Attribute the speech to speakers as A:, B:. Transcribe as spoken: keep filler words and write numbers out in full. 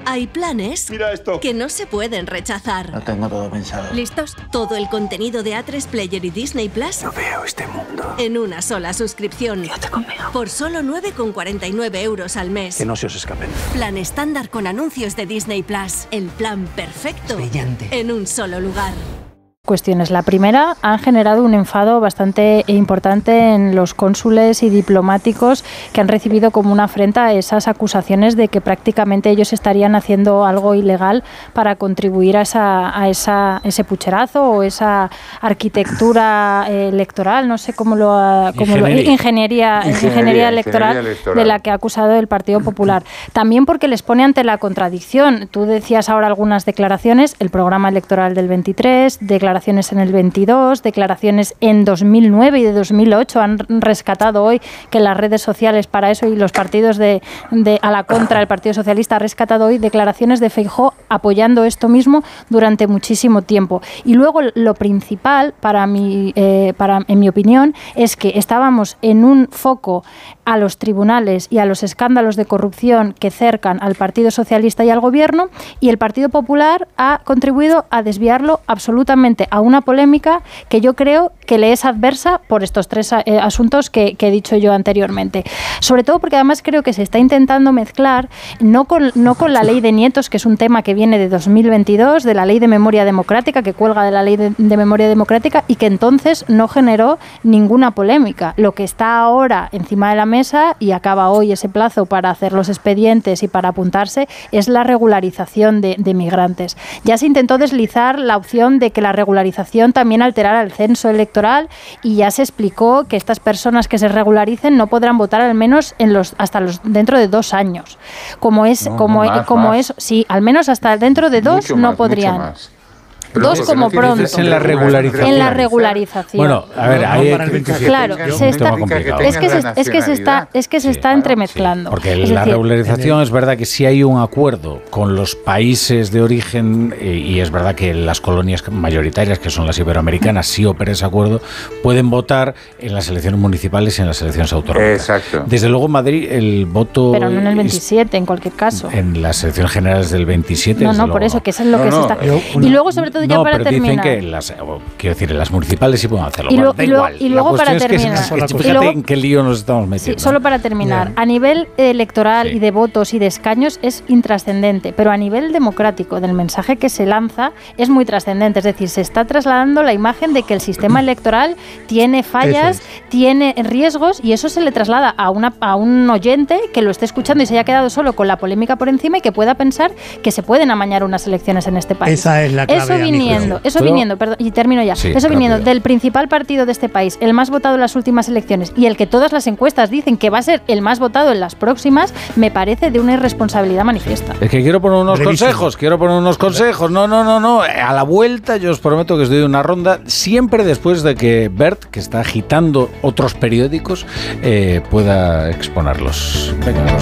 A: Hay planes
B: Mira esto.
A: que no se pueden rechazar.
C: Lo tengo todo pensado.
A: ¿Listos? Todo el contenido de A tres Player y Disney Plus
C: No veo este mundo.
A: en una sola suscripción.
C: Quédate conmigo.
A: Por solo nueve con cuarenta y nueve euros al mes.
C: Que no se os escapen.
A: Plan estándar con anuncios de Disney Plus. El plan perfecto.
C: Brillante.
A: En un solo lugar.
D: Cuestiones. La primera, han generado un enfado bastante importante en los cónsules y diplomáticos que han recibido como una afrenta esas acusaciones de que prácticamente ellos estarían haciendo algo ilegal para contribuir a, esa, a esa, ese pucherazo o esa arquitectura eh, electoral, no sé cómo lo ha... Cómo
E: ingeniería.
D: Lo, ingeniería, ingeniería, ingeniería electoral, ingeniería electoral de la que ha acusado el Partido Popular. También porque les pone ante la contradicción. Tú decías ahora algunas declaraciones, el programa electoral del veintitrés, declaraciones en el veintidós, declaraciones en dos mil nueve y de dos mil ocho. Han rescatado hoy que las redes sociales para eso y los partidos de, de a la contra, el Partido Socialista ha rescatado hoy declaraciones de Feijóo apoyando esto mismo durante muchísimo tiempo. Y luego lo principal, para mi, eh, para, en mi opinión, es que estábamos en un foco a los tribunales y a los escándalos de corrupción que cercan al Partido Socialista y al Gobierno, y el Partido Popular ha contribuido a desviarlo absolutamente a una polémica que yo creo que le es adversa por estos tres eh, asuntos que, que he dicho yo anteriormente. Sobre todo porque además creo que se está intentando mezclar no con, no con la ley de nietos, que es un tema que viene de dos mil veintidós, de la ley de memoria democrática, que cuelga de la ley de, de memoria democrática y que entonces no generó ninguna polémica. Lo que está ahora encima de la mesa y acaba hoy ese plazo para hacer los expedientes y para apuntarse es la regularización de, de migrantes. Ya se intentó deslizar la opción de que la regularización también alterara el censo electoral y ya se explicó que estas personas que se regularicen no podrán votar al menos en los hasta los dentro de dos años. Como es
E: no,
D: como
E: más,
D: como
E: más.
D: es sí, al menos hasta dentro de dos
E: Mucho
D: no
E: más,
D: podrían.
E: mucho más. Pero
D: Dos
E: no,
D: como
E: no
D: pronto.
F: En la regularización.
D: En la regularización.
F: Bueno, a ver, ahí
E: para el veintisiete.
D: claro,
E: Es
D: se
E: un
D: está,
E: tema complicado.
D: es que se, es que se está, es que se
F: Sí,
D: está
F: claro,
D: entremezclando.
F: Sí, porque
D: es
F: la
D: decir,
F: regularización es verdad que sí hay un acuerdo con los países de origen eh, y es verdad que las colonias mayoritarias, que son las iberoamericanas, sí opera ese acuerdo, pueden votar en las elecciones municipales y en las elecciones autonómicas.
E: Exacto.
F: Desde luego en Madrid el voto...
D: pero no en el
F: es-
D: veintisiete, en cualquier caso.
F: En las elecciones generales del veintisiete.
D: No,
F: desde
D: no,
F: luego
D: por eso,
F: no.
D: que eso es lo
E: No,
D: que
E: no,
D: se está...
E: yo-
D: Y luego, sobre todo, ya
F: no,
D: para
F: pero dicen
D: terminar...
F: que en las, o, quiero decir, en las municipales sí pueden hacerlo.
D: Y
F: Bueno,
D: lo-
F: da
D: y lo-
F: igual.
D: y luego
F: La
D: para
F: cuestión es que
D: terminar.
F: es-
D: Y
F: fíjate
D: luego-
F: en qué lío nos estamos
D: Sí,
F: metiendo.
D: solo para terminar, a nivel electoral
F: Sí.
D: y de votos y de escaños es intrascendente, pero a nivel democrático del mensaje que se lanza es muy trascendente, es decir, se está trasladando la imagen de que el sistema electoral tiene fallas,
G: Eso
D: tiene riesgos y eso se le traslada a, una, a un oyente que lo esté escuchando y se haya quedado solo con la polémica por encima y que pueda pensar que se pueden amañar unas elecciones en este país.
G: Esa es la clave,
D: Eso
G: a mi
D: viniendo,
G: juicio.
D: eso
F: Pero-
D: viniendo, perdón, y termino ya,
F: Sí,
D: eso viniendo
F: rápido.
D: del principal partido de este país, el más votado en las últimas elecciones y el que todas las encuestas dicen que va a ser el más votado en las próximas, me parece de una irresponsabilidad manifiesta.
F: Es que quiero poner unos
G: Brevísimo.
F: consejos, quiero poner unos consejos. No, no, no, no. A la vuelta yo os prometo que os doy una ronda, siempre después de que Bert, que está agitando otros periódicos, eh, pueda exponerlos. Venga, vamos.